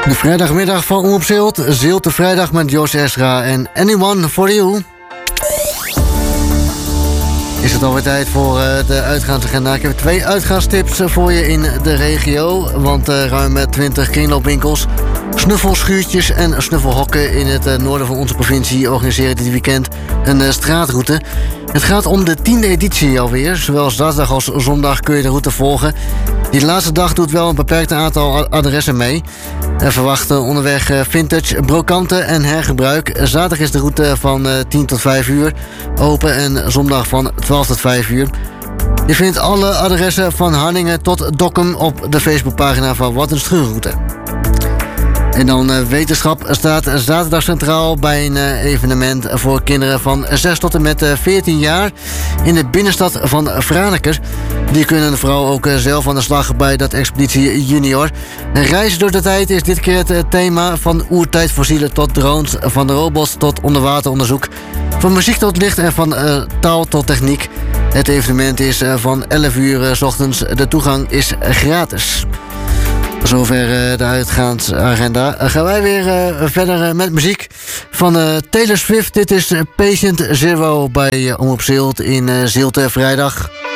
De vrijdagmiddag van Omroep Zilt. Zilte Vrijdag met Jos Esra en Anyone for You. Is het alweer tijd voor de uitgaansagenda. Ik heb 2 uitgaanstips voor je in de regio. Want ruim 20 kringloopwinkels, snuffelschuurtjes en snuffelhokken in het noorden van onze provincie organiseren dit weekend een straatroute. Het gaat om de 10e editie alweer. Zowel zaterdag als zondag kun je de route volgen. Die laatste dag doet wel een beperkt aantal adressen mee. Verwacht onderweg vintage, brokanten en hergebruik. Zaterdag is de route van 10 tot 5 uur open en zondag van 12 tot 5 uur. Je vindt alle adressen van Harlingen tot Dokkum op de Facebookpagina van Wat een Schuurroute. En dan wetenschap staat zaterdag centraal bij een evenement voor kinderen van 6 tot en met 14 jaar in de binnenstad van Franeker. Die kunnen vooral ook zelf aan de slag bij dat Expeditie Junior. Een reis door de tijd is dit keer het thema, van oertijdfossielen tot drones, van robots tot onderwateronderzoek, van muziek tot licht en van taal tot techniek. Het evenement is van 11 uur 's ochtends. De toegang is gratis. Zover de uitgaansagenda. Gaan wij weer verder met muziek van Taylor Swift. Dit is Patient Zero bij Omroep Zilt in Zilte Vrijdag.